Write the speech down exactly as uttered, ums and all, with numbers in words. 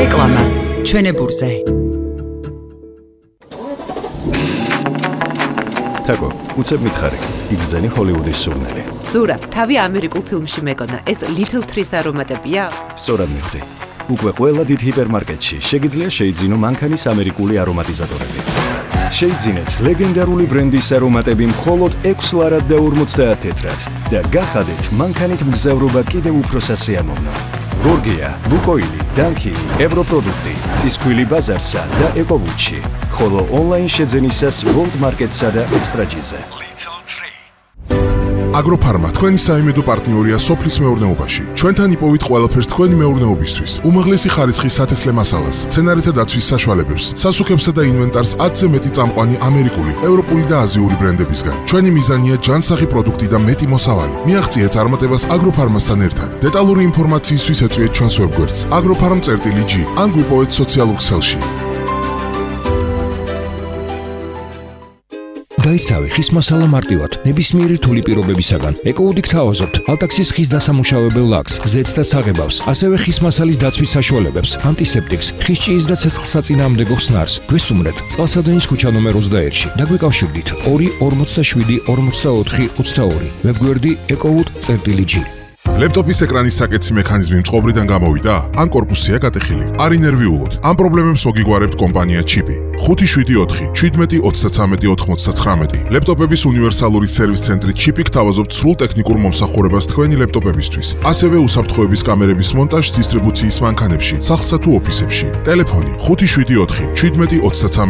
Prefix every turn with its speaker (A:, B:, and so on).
A: რეკლამა ჩვენებურზე.
B: თაკო, უცებ მითხარი, იგრძენი ჰოლივუდის სურნელი.
C: ზურაბ, თავი ამერიკულ ფილმში მეკონა, ეს Little Trees არომატებია?
B: სწორად მივხვდი. უკვე ყველა დიდ ჰიპერმარკეტში შეგიძლია შეიძინო მანქანის ამერიკული არომატიზატორები. შეიძინეთ ლეგენდარული ბრენდის არომატები მხოლოდ ექვს ლარად და ორმოცდაათ თეთრად და გახადეთ მანქანით მგზავრობა კიდევ უფრო სასიამოვნო. გორგია, ლუკოილი, დანკილი, ევროპროდუქტი, წისქვილი ბაზარსა და ეკოვუჩი, ხოლო ონლაინ შეძენისას ვოლტ მარკეტსა და ექსტრაჯიზე.
D: აგროფარმა თქვენი საიმედო პარტნიორია სოფლის მეურნეობაში. ჩვენთან იპოვით ყველაფერს თქვენი მეურნეობისთვის. უმაღლესი ხარისხის სათესლე მასალას, მცენარეთა დაცვის საშუალებებს, სასუქებსა და ინვენტარს ათზე მეტი წამყვანი ამერიკული, ევროპული და აზიური ბრენდებისგან. ჩვენი მიზანია ჯანსაღი პროდუქტი და მეტი მოსავალი. მიაღწიეთ წარმატებას აგროფარმასთან ერთად. დეტალური ინფორმაციისთვის ეწვიეთ ჩვენს ვებგვერდს agroffarm.gr ან გვიპოვეთ სოციალურ ქსელში.
E: დაისავი ხის მასალა მარტივად, ნებისმიერი რთული პირობებისაგან. ეკოუდი გთავაზობთ ალტაქსის ხის დასამუშავებელ ლაქს, ზეთს და საღებავს, ასევე ხის მასალის დაცვის საშუალებებს, ანტისეპტიკს, ხის ჭიის და ცეცხლსაწინააღმდეგო ხსნარს. გვესტუმრეთ წყალსადენის ქუჩა ნომერ ოცდაერთში და გვიკავშირდით ორი ორმოცდაშვიდი ორმოცდაოთხი ოცდაორი. ვებგვერდი ეკოუდი.gr.
D: ლეპტოპის ეკრანის საკეთსი მექანიზმი მწყობრიდან გამოვიდა? ან კორპუსია გატეხილი? არ ინერვიულოთ. ამ პრობლემებს მოგიგგვარებთ კომპანია ჩიპი. ხუთი შვიდი ოთხი შვიდმეტი ოცდათვრამეტი ოთხმოცდათვრამეტი. ლეპტოპების უნივერსალური სერვის ცენტრი ჩიპი გთავაზობთ სრულ ტექნიკურ მომსახურებას თქვენი ლეპტოპებისთვის. ასევე უსაფრთხოების კამერების მონტაჟს დისტრიბუციის მანქანებში, სახლსა თუ ოფისებში. ტელეფონი ხუთი შვიდი ოთხი შვიდმეტი ოცდათვრამეტი